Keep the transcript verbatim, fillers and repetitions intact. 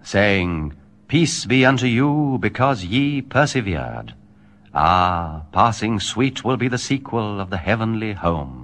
saying, Peace be unto you, because ye persevered. Ah, passing sweet will be the sequel of the heavenly home.